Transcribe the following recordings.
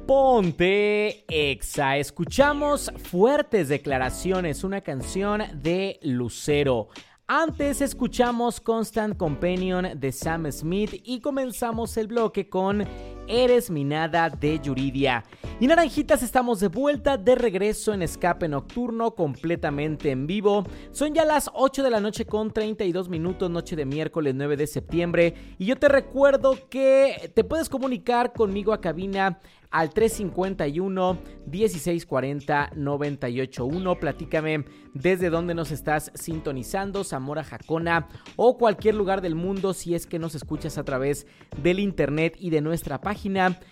Ponte Exa. Escuchamos Fuertes Declaraciones, una canción de Lucero. Antes escuchamos Constant Companion de Sam Smith y comenzamos el bloque con Eres mi nada de Yuridia. Y Naranjitas, estamos de vuelta, de regreso en Escape Nocturno, completamente en vivo. Son ya las 8 de la noche con 32 minutos, noche de miércoles 9 de septiembre. Y yo te recuerdo que te puedes comunicar conmigo a cabina al 351-1640-981. Platícame desde dónde nos estás sintonizando, Zamora, Jacona o cualquier lugar del mundo, si es que nos escuchas a través del internet y de nuestra página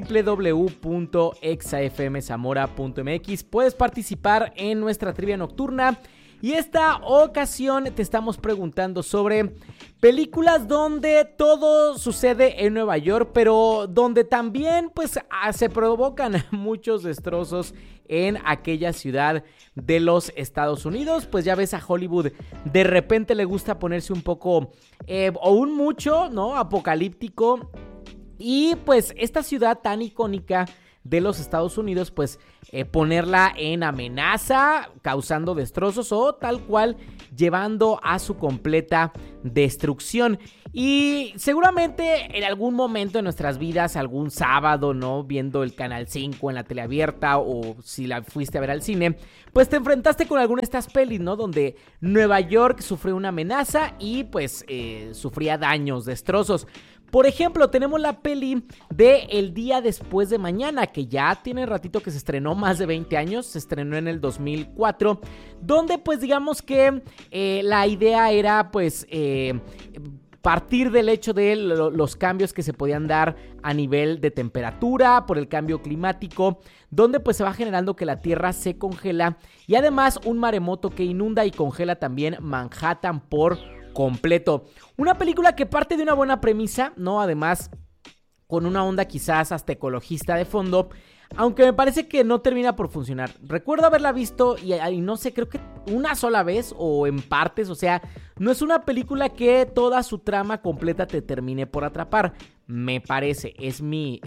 www.exafmzamora.mx. Puedes participar en nuestra trivia nocturna. Y esta ocasión te estamos preguntando sobre películas donde todo sucede en Nueva York, pero donde también pues se provocan muchos destrozos en aquella ciudad de los Estados Unidos. Pues ya ves, a Hollywood de repente le gusta ponerse un poco o un mucho, ¿no?, apocalíptico. Y pues esta ciudad tan icónica de los Estados Unidos, pues ponerla en amenaza, causando destrozos o tal cual llevando a su completa destrucción. Y seguramente en algún momento de nuestras vidas, algún sábado, ¿no?, viendo el Canal 5 en la tele abierta, o si la fuiste a ver al cine, pues te enfrentaste con alguna de estas pelis, ¿no?, donde Nueva York sufrió una amenaza y pues sufría daños, destrozos. Por ejemplo, tenemos la peli de El Día Después de Mañana, que ya tiene ratito que se estrenó, más de 20 años, se estrenó en el 2004, donde pues digamos que la idea era pues partir del hecho de los cambios que se podían dar a nivel de temperatura por el cambio climático, donde pues se va generando que la tierra se congela y además un maremoto que inunda y congela también Manhattan por completo. Una película que parte de una buena premisa, ¿no? Además, con una onda quizás hasta ecologista de fondo, aunque me parece que no termina por funcionar. Recuerdo haberla visto y no sé, creo que una sola vez o en partes, o sea, no es una película que toda su trama completa te termine por atrapar. Me parece, es mi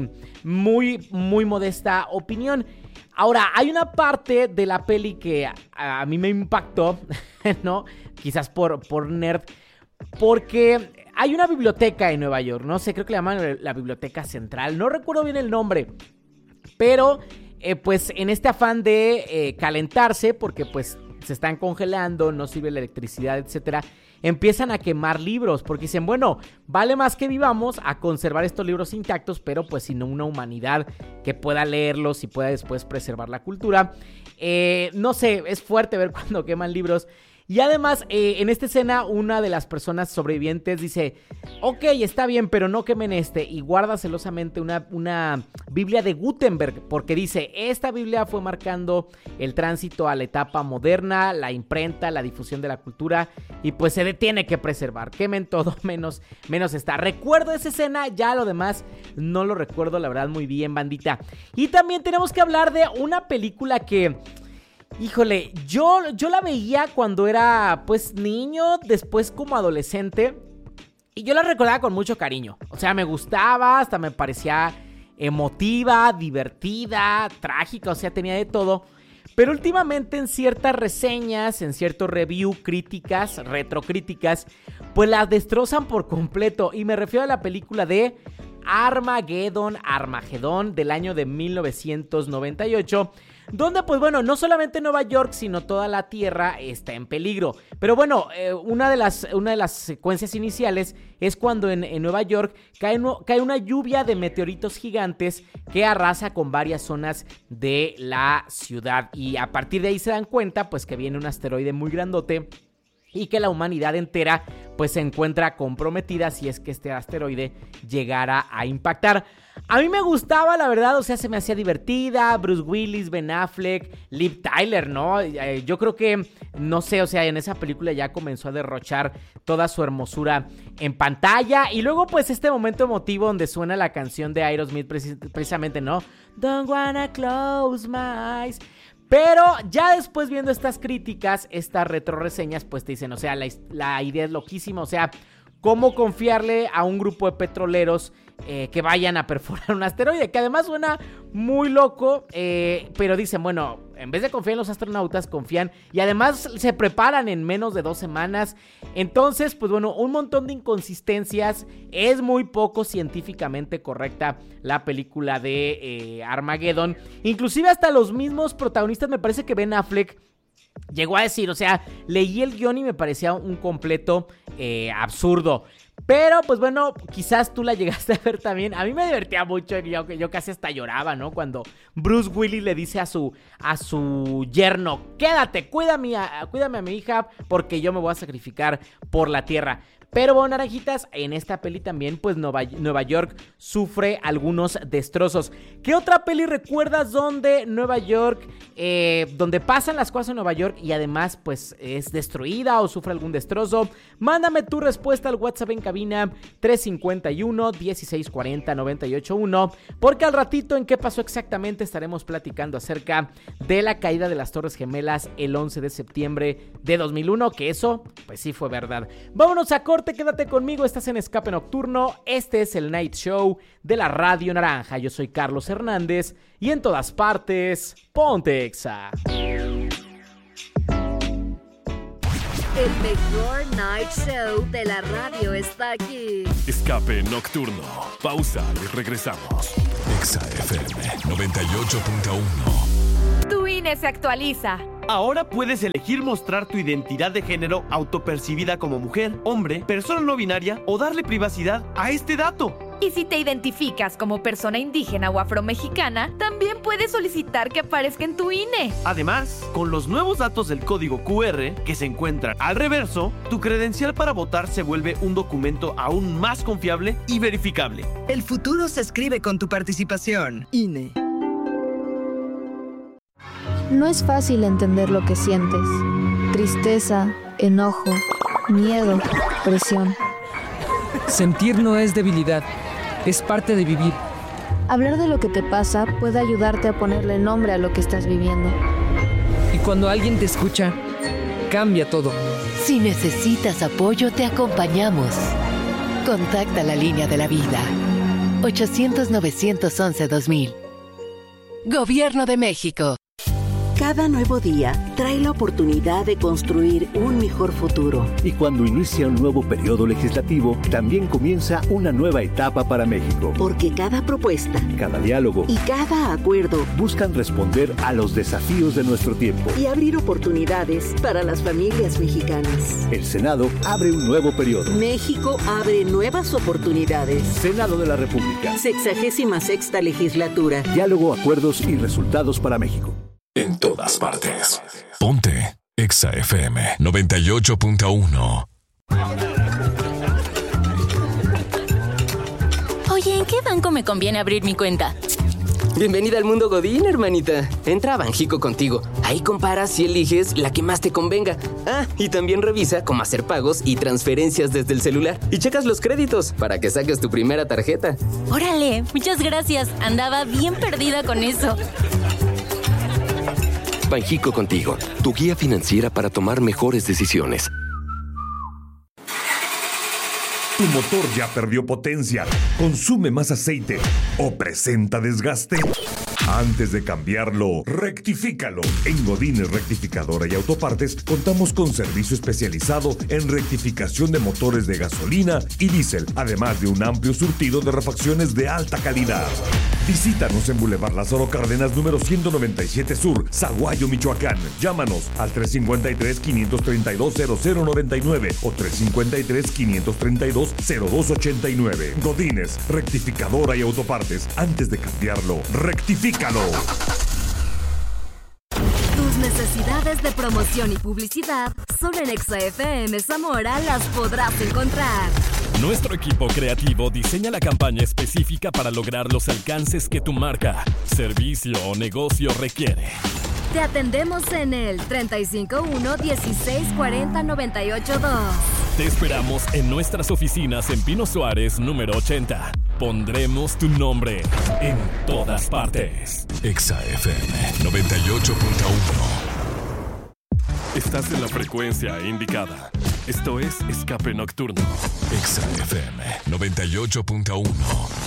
muy, muy modesta opinión. Ahora, hay una parte de la peli que a mí me impactó, ¿no? Quizás por nerd, porque hay una biblioteca en Nueva York, no sé, creo que le llaman la Biblioteca Central, no recuerdo bien el nombre, pero pues en este afán de calentarse, porque pues se están congelando, no sirve la electricidad, etcétera, empiezan a quemar libros, porque dicen, bueno, vale más que vivamos a conservar estos libros intactos, pero pues sin una humanidad que pueda leerlos y pueda después preservar la cultura. No sé, es fuerte ver cuando queman libros. Y además, en esta escena, una de las personas sobrevivientes dice, ok, está bien, pero no quemen y guarda celosamente una Biblia de Gutenberg, porque dice, esta Biblia fue marcando el tránsito a la etapa moderna, la imprenta, la difusión de la cultura, y pues se tiene que preservar. Quemen todo menos esta. Recuerdo esa escena, ya lo demás no lo recuerdo, la verdad, muy bien, bandita. Y también tenemos que hablar de una película que... híjole, yo la veía cuando era pues niño, después como adolescente, y yo la recordaba con mucho cariño. O sea, me gustaba, hasta me parecía emotiva, divertida, trágica, o sea, tenía de todo. Pero últimamente en ciertas reseñas, en ciertos review, críticas, retrocríticas, pues la destrozan por completo. Y me refiero a la película de Armagedón del año de 1998, donde pues bueno, no solamente Nueva York, sino toda la tierra está en peligro. Pero bueno, una de las secuencias iniciales es cuando en Nueva York cae una lluvia de meteoritos gigantes que arrasa con varias zonas de la ciudad, y a partir de ahí se dan cuenta pues que viene un asteroide muy grandote y que la humanidad entera pues se encuentra comprometida si es que este asteroide llegara a impactar. A mí me gustaba, la verdad, o sea, se me hacía divertida. Bruce Willis, Ben Affleck, Liv Tyler, ¿no? Yo creo que, no sé, o sea, en esa película ya comenzó a derrochar toda su hermosura en pantalla. Y luego, pues, este momento emotivo donde suena la canción de Aerosmith, precisamente, ¿no? Don't wanna close my eyes. Pero ya después, viendo estas críticas, estas retroreseñas, pues te dicen, o sea, la idea es loquísima, o sea, cómo confiarle a un grupo de petroleros que vayan a perforar un asteroide, que además suena muy loco, pero dicen, bueno, en vez de confiar en los astronautas, confían y además se preparan en menos de 2 semanas. Entonces, pues bueno, un montón de inconsistencias. Es muy poco científicamente correcta la película de Armageddon. Inclusive hasta los mismos protagonistas, me parece que Ben Affleck llegó a decir, o sea, leí el guión y me parecía un completo absurdo. Pero, pues bueno, quizás tú la llegaste a ver también. A mí me divertía mucho, yo casi hasta lloraba, ¿no? Cuando Bruce Willis le dice a su yerno, quédate, cuídame a mi hija porque yo me voy a sacrificar por la tierra. Pero bueno, naranjitas, en esta peli también, pues Nueva York sufre algunos destrozos. ¿Qué otra peli recuerdas donde Nueva York, donde pasan las cosas en Nueva York y además pues es destruida o sufre algún destrozo? Mándame tu respuesta al WhatsApp en cabina 351-1640-981, porque al ratito en qué pasó exactamente estaremos platicando acerca de la caída de las Torres Gemelas el 11 de septiembre de 2001, que eso pues sí fue verdad. Vámonos a corte. Quédate conmigo, estás en Escape Nocturno. Este es el Night Show de la Radio Naranja. Yo soy Carlos Hernández y en todas partes, ponte Exa. El mejor Night Show de la radio está aquí. Escape Nocturno. Pausa y regresamos. Exa FM 98.1. Tu INE se actualiza. Ahora puedes elegir mostrar tu identidad de género autopercibida como mujer, hombre, persona no binaria o darle privacidad a este dato. Y si te identificas como persona indígena o afromexicana, también puedes solicitar que aparezca en tu INE. Además, con los nuevos datos del código QR que se encuentran al reverso, tu credencial para votar se vuelve un documento aún más confiable y verificable. El futuro se escribe con tu participación. INE. No es fácil entender lo que sientes. Tristeza, enojo, miedo, presión. Sentir no es debilidad, es parte de vivir. Hablar de lo que te pasa puede ayudarte a ponerle nombre a lo que estás viviendo. Y cuando alguien te escucha, cambia todo. Si necesitas apoyo, te acompañamos. Contacta la línea de la vida. 800-911-2000. Gobierno de México. Cada nuevo día trae la oportunidad de construir un mejor futuro. Y cuando inicia un nuevo periodo legislativo, también comienza una nueva etapa para México. Porque cada propuesta, cada diálogo y cada acuerdo buscan responder a los desafíos de nuestro tiempo y abrir oportunidades para las familias mexicanas. El Senado abre un nuevo periodo. México abre nuevas oportunidades. Senado de la República. 66ª legislatura. Diálogo, acuerdos y resultados para México. En todas partes. Ponte Exa FM 98.1. Oye, ¿en qué banco me conviene abrir mi cuenta? Bienvenida al mundo Godín, hermanita. Entra a Banjico Contigo. Ahí comparas y eliges la que más te convenga. Ah, y también revisa cómo hacer pagos y transferencias desde el celular. Y checas los créditos para que saques tu primera tarjeta. Órale, muchas gracias. Andaba bien perdida con eso. Banjico Contigo, tu guía financiera para tomar mejores decisiones. ¿Tu motor ya perdió potencia, consume más aceite o presenta desgaste? Antes de cambiarlo, rectifícalo. En Godínez Rectificadora y Autopartes contamos con servicio especializado en rectificación de motores de gasolina y diésel, además de un amplio surtido de refacciones de alta calidad. Visítanos en Boulevard Lázaro Cárdenas, número 197 Sur, Zaguayo, Michoacán. Llámanos al 353-532-0099 o 353-532-0289. Godínez Rectificadora y Autopartes. Antes de cambiarlo, rectifícalo. Tus necesidades de promoción y publicidad solo en Exa FM Zamora las podrás encontrar. Nuestro equipo creativo diseña la campaña específica para lograr los alcances que tu marca, servicio o negocio requiere. Te atendemos en el 351-1640-982. Te esperamos en nuestras oficinas en Pino Suárez, número 80. Pondremos tu nombre en todas partes. Exa FM 98.1. Estás en la frecuencia indicada. Esto es Escape Nocturno. Exa FM 98.1.